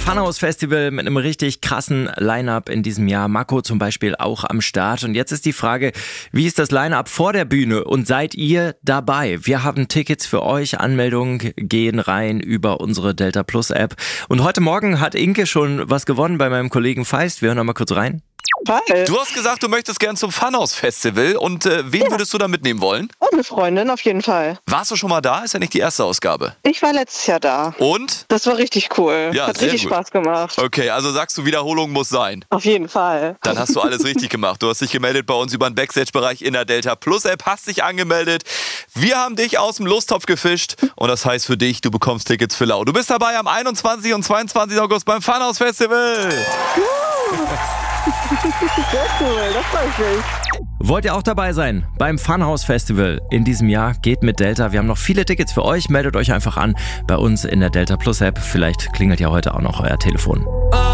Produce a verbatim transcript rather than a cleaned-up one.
Funhouse Festival mit einem richtig krassen Line-Up in diesem Jahr. Mako zum Beispiel auch am Start. Und jetzt ist die Frage, wie ist das Line-Up vor der Bühne und seid ihr dabei? Wir haben Tickets für euch. Anmeldungen gehen rein über unsere Delta Plus App. Und heute Morgen hat Inke schon was gewonnen bei meinem Kollegen Feist. Wir hören noch mal kurz rein. Du hast gesagt, du möchtest gern zum Funhouse Festival. Und äh, wen ja. würdest du da mitnehmen wollen? Und eine Freundin auf jeden Fall. Warst du schon mal da? Ist ja nicht die erste Ausgabe. Ich war letztes Jahr da. Und? Das war richtig cool. Ja, Hat sehr richtig gut. Spaß gemacht. Okay, also sagst du, Wiederholung muss sein. Auf jeden Fall. Dann hast du alles richtig gemacht. Du hast dich gemeldet bei uns über den Backstage-Bereich in der Delta Plus App, hast dich angemeldet. Wir haben dich aus dem Lostopf gefischt. Und das heißt für dich, du bekommst Tickets für Lau. Du bist dabei am einundzwanzigsten und zweiundzwanzigsten August beim Funhouse Festival. Sehr cool, das freut mich. Wollt ihr auch dabei sein beim Funhouse Festival in diesem Jahr? Geht mit Delta. Wir haben noch viele Tickets für euch. Meldet euch einfach an bei uns in der Delta Plus App. Vielleicht klingelt ja heute auch noch euer Telefon.